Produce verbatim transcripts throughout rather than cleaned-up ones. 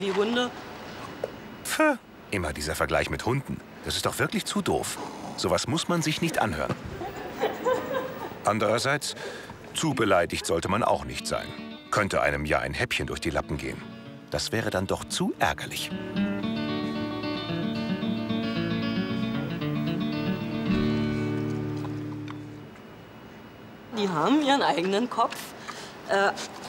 Die Hunde. Pfff, immer dieser Vergleich mit Hunden. Das ist doch wirklich zu doof. Sowas muss man sich nicht anhören. Andererseits, zu beleidigt sollte man auch nicht sein. Könnte einem ja ein Häppchen durch die Lappen gehen. Das wäre dann doch zu ärgerlich. Die haben ihren eigenen Kopf. Äh,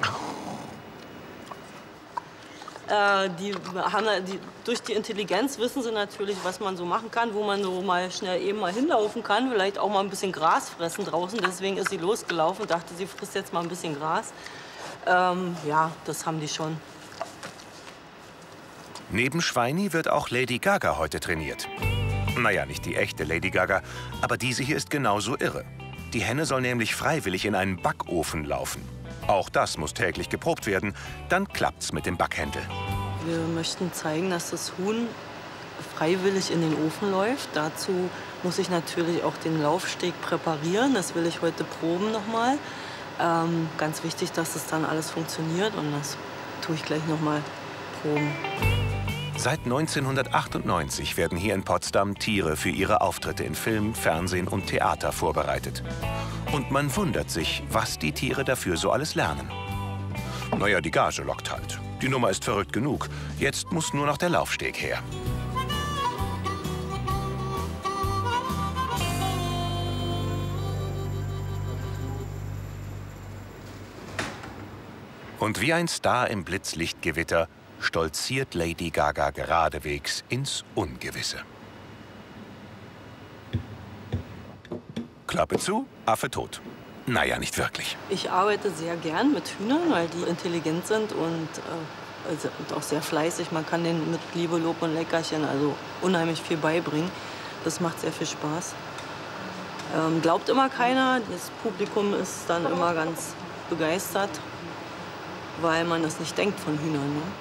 äh, die haben, die, durch die Intelligenz wissen sie natürlich, was man so machen kann, wo man so mal schnell eben mal hinlaufen kann. Vielleicht auch mal ein bisschen Gras fressen draußen. Deswegen ist sie losgelaufen und dachte, sie frisst jetzt mal ein bisschen Gras. Ähm, ja, das haben die schon. Neben Schweini wird auch Lady Gaga heute trainiert. Naja, nicht die echte Lady Gaga, aber diese hier ist genauso irre. Die Henne soll nämlich freiwillig in einen Backofen laufen. Auch das muss täglich geprobt werden, dann klappt's mit dem Backhändel. Wir möchten zeigen, dass das Huhn freiwillig in den Ofen läuft. Dazu muss ich natürlich auch den Laufsteg präparieren. Das will ich heute proben nochmal. Ähm, ganz wichtig, dass es dann alles funktioniert und das tue ich gleich nochmal proben. Seit neunzehnhundertachtundneunzig werden hier in Potsdam Tiere für ihre Auftritte in Film, Fernsehen und Theater vorbereitet. Und man wundert sich, was die Tiere dafür so alles lernen. Naja, die Gage lockt halt. Die Nummer ist verrückt genug. Jetzt muss nur noch der Laufsteg her. Und wie ein Star im Blitzlichtgewitter stolziert Lady Gaga geradewegs ins Ungewisse. Klappe zu, Affe tot. Naja, nicht wirklich. Ich arbeite sehr gern mit Hühnern, weil die intelligent sind und, äh, also, und auch sehr fleißig. Man kann denen mit Liebe, Lob und Leckerchen also unheimlich viel beibringen. Das macht sehr viel Spaß. Ähm, glaubt immer keiner. Das Publikum ist dann immer ganz begeistert, weil man das nicht denkt von Hühnern. Ne?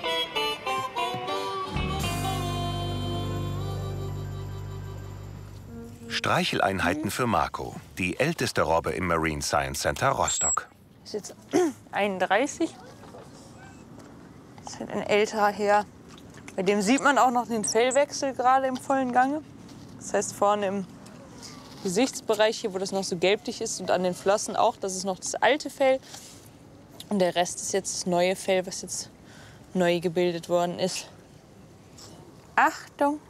Streicheleinheiten für Marco, die älteste Robbe im Marine Science Center Rostock. Ist jetzt einunddreißig. Das ist ein älterer Herr. Bei dem sieht man auch noch den Fellwechsel gerade im vollen Gange. Das heißt, vorne im Gesichtsbereich, hier, wo das noch so gelblich ist, und an den Flossen auch, das ist noch das alte Fell. Und der Rest ist jetzt das neue Fell, was jetzt neu gebildet worden ist. Achtung!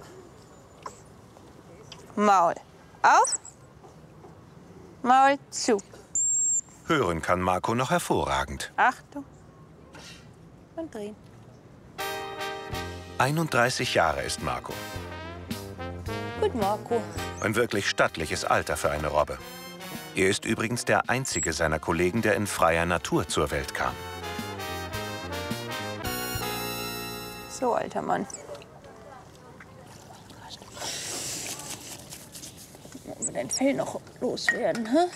Maul auf, Maul zu. Hören kann Marco noch hervorragend. Achtung und drehen. einunddreißig Jahre ist Marco. Gut, Marco. Ein wirklich stattliches Alter für eine Robbe. Er ist übrigens der einzige seiner Kollegen, der in freier Natur zur Welt kam. So, alter Mann. Wollen wir dein Fell noch loswerden, hä?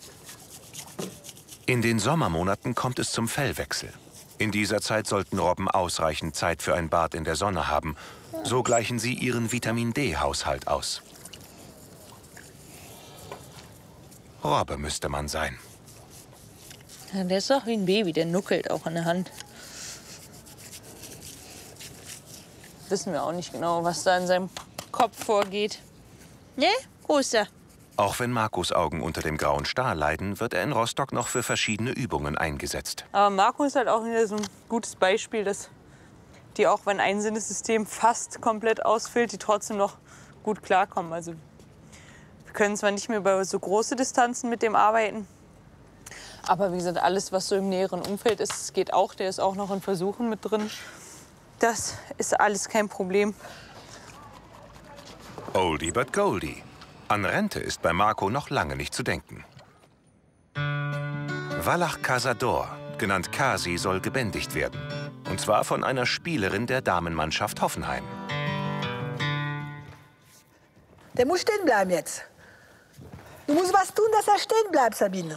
In den Sommermonaten kommt es zum Fellwechsel. In dieser Zeit sollten Robben ausreichend Zeit für ein Bad in der Sonne haben. So gleichen sie ihren Vitamin-D-Haushalt aus. Robbe müsste man sein. Ja, der ist doch wie ein Baby, der nuckelt auch an der Hand. Wissen wir auch nicht genau, was da in seinem Kopf vorgeht. Ne, Großer? Auch wenn Marcos Augen unter dem grauen Star leiden, wird er in Rostock noch für verschiedene Übungen eingesetzt. Aber Marco ist halt auch wieder so ein gutes Beispiel, dass die auch, wenn ein Sinnessystem fast komplett ausfällt, die trotzdem noch gut klarkommen. Also wir können zwar nicht mehr über so große Distanzen mit dem arbeiten, aber wie gesagt, alles, was so im näheren Umfeld ist, geht auch. Der ist auch noch in Versuchen mit drin. Das ist alles kein Problem. Oldie but Goldie. An Rente ist bei Marco noch lange nicht zu denken. Wallach Casador, genannt Kasi, soll gebändigt werden. Und zwar von einer Spielerin der Damenmannschaft Hoffenheim. Der muss stehen bleiben jetzt. Du musst was tun, dass er stehen bleibt, Sabine.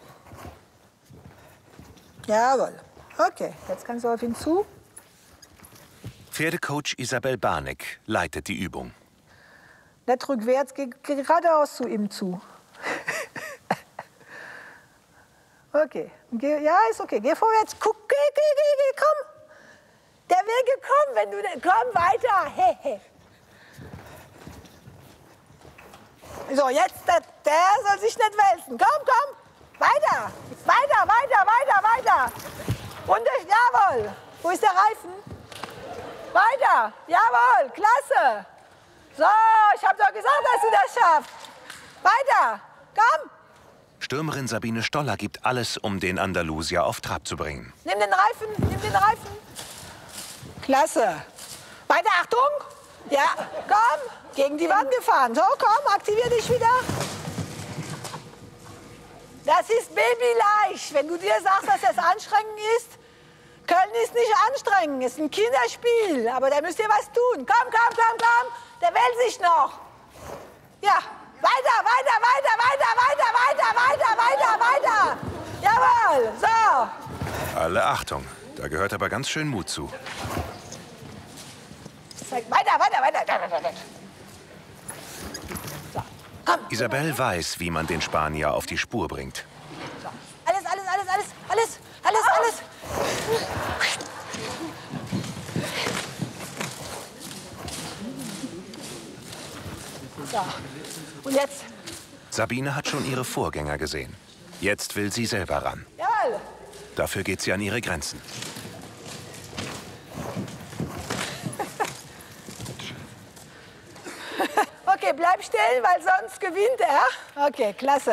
Jawohl. Okay, jetzt kannst du auf ihn zu. Pferdecoach Isabel Barneck leitet die Übung. Nicht rückwärts, geh geradeaus zu ihm zu. Okay. Geh, ja, ist okay. Geh vorwärts. Guck, geh, geh, geh, geh, komm. Der wenn du... Komm, weiter. He, he. So, jetzt, der, der soll sich nicht wälzen. Komm, komm. Weiter. Weiter, weiter, weiter, weiter. Und, jawohl. Wo ist der Reifen? Weiter. Jawohl, klasse. So, ich habe doch gesagt, dass du das schaffst. Weiter. Komm. Stürmerin Sabine Stoller gibt alles, um den Andalusier auf Trab zu bringen. Nimm den Reifen, nimm den Reifen. Klasse. Weiter, Achtung. Ja, komm. Gegen die Wand gefahren. So, komm, aktivier dich wieder. Das ist babyleicht. Wenn du dir sagst, dass das anstrengend ist, Köln ist nicht anstrengend, ist ein Kinderspiel. Aber da müsst ihr was tun. Komm, komm, komm, komm. Der will sich noch. Ja, weiter, weiter, weiter, weiter, weiter, weiter, weiter, weiter. Jawohl, so. Alle Achtung, da gehört aber ganz schön Mut zu. Weiter, weiter, weiter. So, komm. Isabel weiß, wie man den Spanier auf die Spur bringt. So. Alles, alles, alles, alles, alles, alles, alles. So, und jetzt? Sabine hat schon ihre Vorgänger gesehen. Jetzt will sie selber ran. Jawohl. Dafür geht sie an ihre Grenzen. Okay, bleib stehen, weil sonst gewinnt er. Okay, klasse.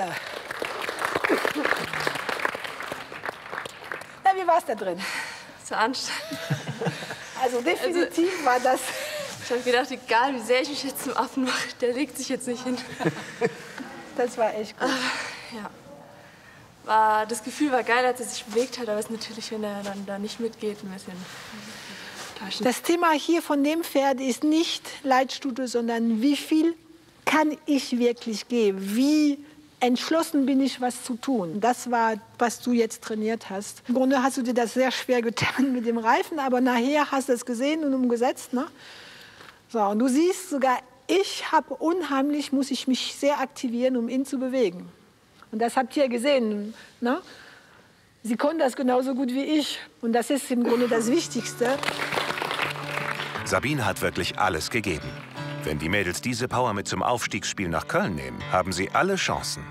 Na, wie war's da drin? So anstrengend. Also definitiv also, war das... Ich habe gedacht, egal wie sehr ich mich jetzt zum Affen mache, der legt sich jetzt nicht hin. Das war echt gut. Uh, ja. War, das Gefühl war geil, als er sich bewegt hat, aber es ist natürlich, wenn er dann da nicht mitgeht, ein bisschen enttäuschend. Das Thema hier von dem Pferd ist nicht Leitstute, sondern wie viel kann ich wirklich geben? Wie entschlossen bin ich, was zu tun? Das war, was du jetzt trainiert hast. Im Grunde hast du dir das sehr schwer getan mit dem Reifen, aber nachher hast du es gesehen und umgesetzt, ne? So, und du siehst sogar, ich habe unheimlich, muss ich mich sehr aktivieren, um ihn zu bewegen. Und das habt ihr gesehen, ne? Sie konnten das genauso gut wie ich. Und das ist im Grunde das Wichtigste. Sabine hat wirklich alles gegeben. Wenn die Mädels diese Power mit zum Aufstiegsspiel nach Köln nehmen, haben sie alle Chancen.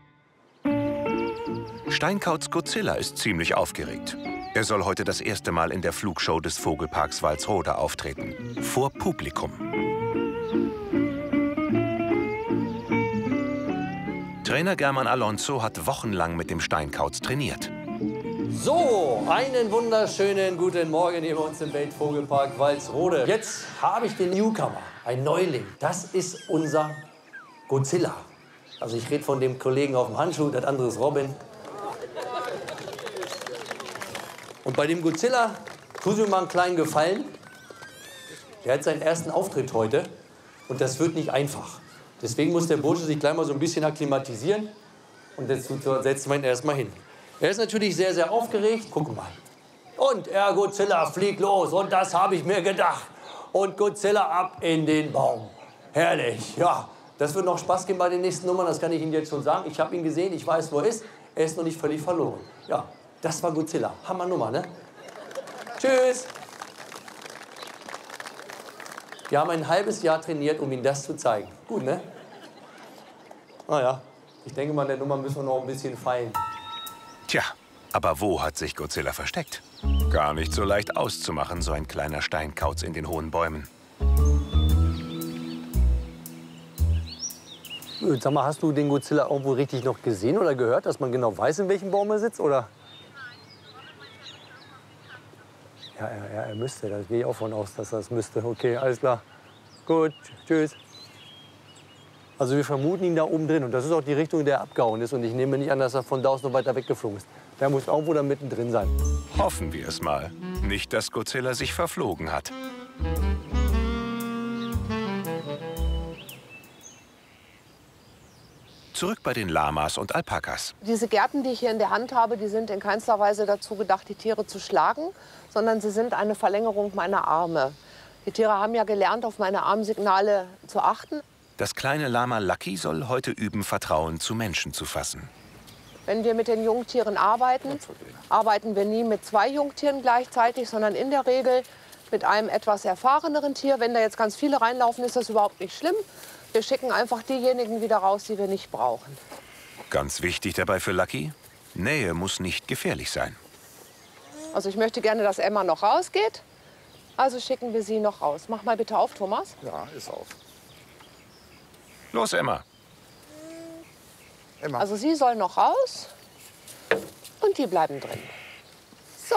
Steinkauts Godzilla ist ziemlich aufgeregt. Er soll heute das erste Mal in der Flugshow des Vogelparks Walsrode auftreten. Vor Publikum. Trainer German Alonso hat wochenlang mit dem Steinkauts trainiert. So, einen wunderschönen guten Morgen hier bei uns im Weltvogelpark Walsrode. Jetzt habe ich den Newcomer, ein Neuling. Das ist unser Godzilla. Also ich rede von dem Kollegen auf dem Handschuh, das andere ist Robin. Und bei dem Godzilla tun Sie mir mal einen kleinen Gefallen. Der hat seinen ersten Auftritt heute und das wird nicht einfach. Deswegen muss der Bursche sich gleich mal so ein bisschen akklimatisieren und jetzt setzen wir ihn erst mal hin. Er ist natürlich sehr, sehr aufgeregt. Gucken mal. Und er, Godzilla, fliegt los. Und das habe ich mir gedacht. Und Godzilla ab in den Baum. Herrlich. Ja, das wird noch Spaß geben bei den nächsten Nummern. Das kann ich Ihnen jetzt schon sagen. Ich habe ihn gesehen. Ich weiß, wo er ist. Er ist noch nicht völlig verloren. Ja, das war Godzilla. Hammer Nummer, ne? Tschüss. Wir haben ein halbes Jahr trainiert, um Ihnen das zu zeigen. Gut, ne? Naja, ich denke mal, der Nummer müssen wir noch ein bisschen feilen. Tja, aber wo hat sich Godzilla versteckt? Gar nicht so leicht auszumachen, so ein kleiner Steinkauz in den hohen Bäumen. Sag mal, hast du den Godzilla irgendwo richtig noch gesehen oder gehört, dass man genau weiß, in welchem Baum er sitzt, oder? Ja, ja, ja, er müsste. Da gehe ich auch von aus, dass er es müsste. Okay, alles klar. Gut, tschüss. Also wir vermuten ihn da oben drin. Und das ist auch die Richtung, in der er abgehauen ist. Und ich nehme nicht an, dass er von da aus noch weiter weggeflogen ist. Der muss irgendwo da mittendrin sein. Hoffen wir es mal. Nicht, dass Godzilla sich verflogen hat. Zurück bei den Lamas und Alpakas. Diese Gerten, die ich hier in der Hand habe, die sind in keinster Weise dazu gedacht, die Tiere zu schlagen, sondern sie sind eine Verlängerung meiner Arme. Die Tiere haben ja gelernt, auf meine Armsignale zu achten. Das kleine Lama Lucky soll heute üben, Vertrauen zu Menschen zu fassen. Wenn wir mit den Jungtieren arbeiten, arbeiten wir nie mit zwei Jungtieren gleichzeitig, sondern in der Regel mit einem etwas erfahreneren Tier. Wenn da jetzt ganz viele reinlaufen, ist das überhaupt nicht schlimm. Wir schicken einfach diejenigen wieder raus, die wir nicht brauchen. Ganz wichtig dabei für Lucky, Nähe muss nicht gefährlich sein. Also ich möchte gerne, dass Emma noch rausgeht. Also schicken wir sie noch raus. Mach mal bitte auf, Thomas. Ja, ist auf. Los, Emma. Emma. Also sie soll noch raus und die bleiben drin. So.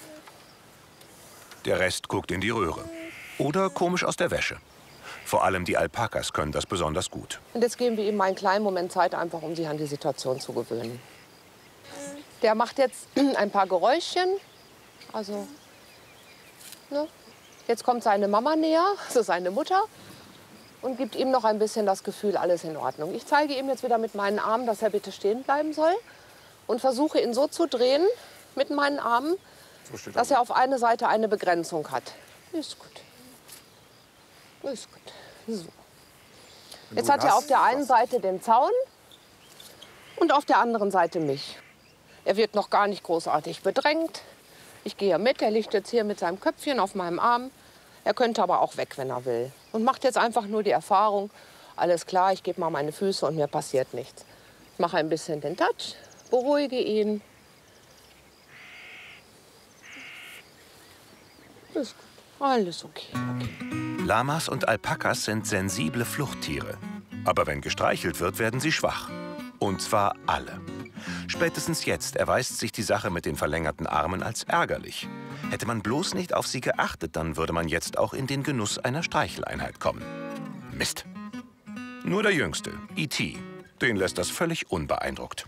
Der Rest guckt in die Röhre. Oder komisch aus der Wäsche. Vor allem die Alpakas können das besonders gut. Und jetzt geben wir ihm einen kleinen Moment Zeit, einfach um sich an die Situation zu gewöhnen. Der macht jetzt ein paar Geräuschchen. Also, ne? Jetzt kommt seine Mama näher, also seine Mutter, und gibt ihm noch ein bisschen das Gefühl, alles in Ordnung. Ich zeige ihm jetzt wieder mit meinen Armen, dass er bitte stehen bleiben soll und versuche ihn so zu drehen mit meinen Armen, So dass er auf eine Seite eine Begrenzung hat. Ist gut. Ist gut. So. Jetzt hat er auf der einen Seite den Zaun und auf der anderen Seite mich. Er wird noch gar nicht großartig bedrängt. Ich gehe mit, er liegt jetzt hier mit seinem Köpfchen auf meinem Arm. Er könnte aber auch weg, wenn er will. Und macht jetzt einfach nur die Erfahrung, alles klar, ich gebe mal meine Füße und mir passiert nichts. Ich mache ein bisschen den Touch, beruhige ihn. Ist gut. Alles okay. okay. Lamas und Alpakas sind sensible Fluchttiere. Aber wenn gestreichelt wird, werden sie schwach. Und zwar alle. Spätestens jetzt erweist sich die Sache mit den verlängerten Armen als ärgerlich. Hätte man bloß nicht auf sie geachtet, dann würde man jetzt auch in den Genuss einer Streicheleinheit kommen. Mist. Nur der Jüngste, E T, den lässt das völlig unbeeindruckt.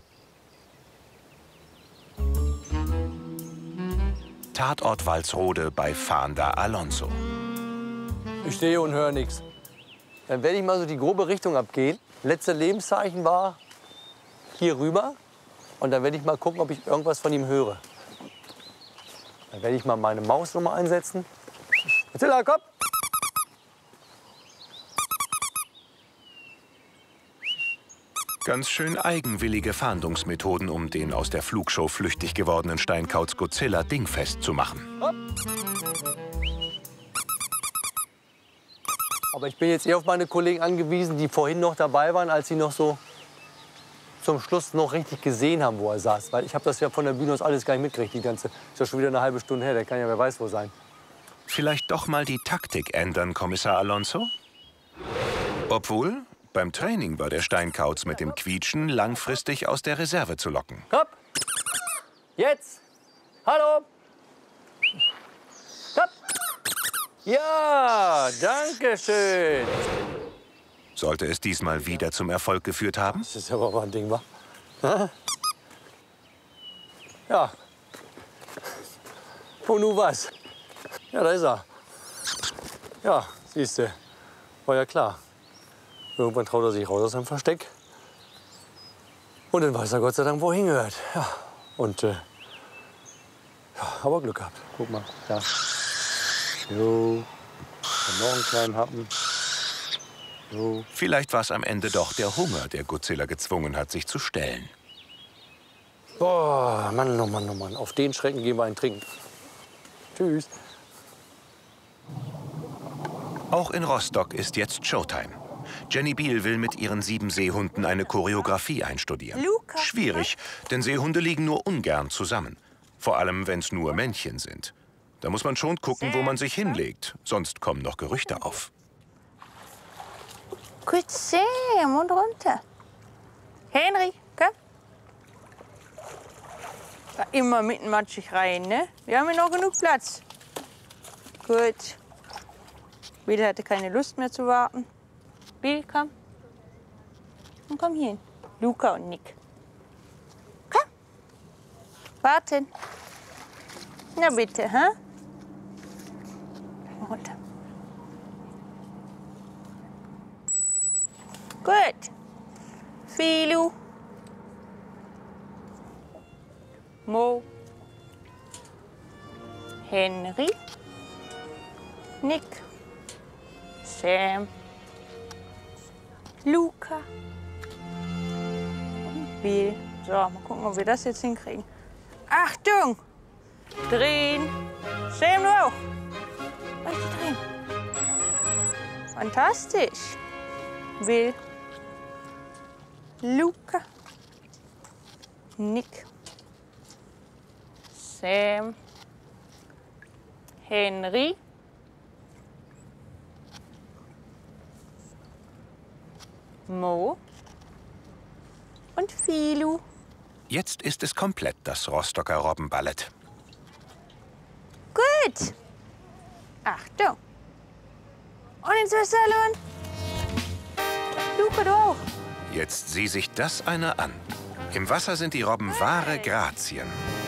Tatort Walsrode bei Fahnder Alonso. Ich stehe und höre nichts. Dann werde ich mal so die grobe Richtung abgehen. Letzte Lebenszeichen war hier rüber. Und dann werde ich mal gucken, ob ich irgendwas von ihm höre. Dann werde ich mal meine Maus noch mal einsetzen. Godzilla, komm! Ganz schön eigenwillige Fahndungsmethoden, um den aus der Flugshow flüchtig gewordenen Steinkauz Godzilla dingfest zu machen. Hopp. Aber ich bin jetzt eher auf meine Kollegen angewiesen, die vorhin noch dabei waren, als sie noch so zum Schluss noch richtig gesehen haben, wo er saß. Weil ich habe das ja von der Bühne aus alles gar nicht mitgekriegt. Die ganze, ist ja schon wieder eine halbe Stunde her. Der kann ja wer weiß wo sein. Vielleicht doch mal die Taktik ändern, Kommissar Alonso? Obwohl, beim Training war der Steinkauz mit dem Quietschen langfristig aus der Reserve zu locken. Komm! Jetzt! Hallo! Komm! Ja, danke schön! Sollte es diesmal wieder zum Erfolg geführt haben? Das ist aber mal ein Ding, wa? Ja. Und nun was? Ja, da ist er. Ja, siehst du. War ja klar. Irgendwann traut er sich raus aus seinem Versteck. Und dann weiß er Gott sei Dank, wo er hingehört. Ja. Und, äh, ja, aber Glück gehabt. Guck mal, da. Jo. Noch einen kleinen Happen. Jo. Vielleicht war es am Ende doch der Hunger, der Godzilla gezwungen hat, sich zu stellen. Boah, Mann, oh Mann, oh Mann. Auf den Schrecken gehen wir einen trinken. Tschüss. Auch in Rostock ist jetzt Showtime. Jenny Biel will mit ihren sieben Seehunden eine Choreografie einstudieren. Schwierig, denn Seehunde liegen nur ungern zusammen. Vor allem, wenn es nur Männchen sind. Da muss man schon gucken, wo man sich hinlegt. Sonst kommen noch Gerüchte auf. Gut sehen, Mund runter. Henry, komm. Da immer mitten matschig rein, ne? Wir haben hier noch genug Platz. Gut. Bill hatte keine Lust mehr zu warten. Bill, komm. Und komm hier hin. Luca und Nick. Komm. Warten. Na bitte, hä? Runter. Gut. Filu. Mo. Henry. Nick. Sam. Luca. Und Bill. So, mal gucken, ob wir das jetzt hinkriegen. Achtung! Drehen. Sam, du auch. Fantastisch. Will, Luca, Nick, Sam, Henry, Mo und Filu. Jetzt ist es komplett, das Rostocker Robbenballett. Gut. Achtung. Und ins Wasserlohn. Luca, du auch. Jetzt sieh sich das einer an. Im Wasser sind die Robben wahre Grazien.